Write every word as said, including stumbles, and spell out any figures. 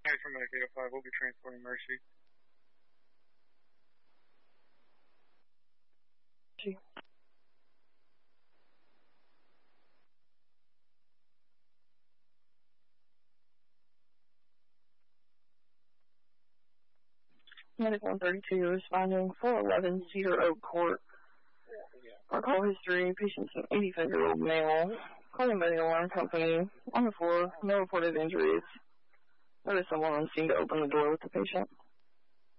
Medic from Medic eight oh five, we'll be transporting Mercy. Mercy. Medic one thirty-two responding four eleven Cedar Oak Court. Our call history, patient's an eighty-five-year-old male, calling by the alarm company, on the floor, no reported injuries. Notice someone on scene to open the door with the patient.